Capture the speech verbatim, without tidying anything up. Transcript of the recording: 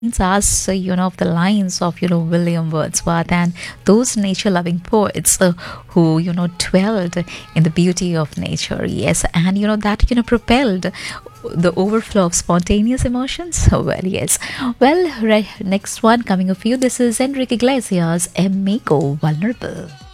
us, uh, you know, of the lines of, you know, William Wordsworth and those nature-loving poets uh, who, you know, dwelled in the beauty of nature. Yes, and you know that you know propelled the overflow of spontaneous emotions. Well, yes. Well, right. Next one coming of you. This is Enrique Iglesias, Amigo Vulnerable.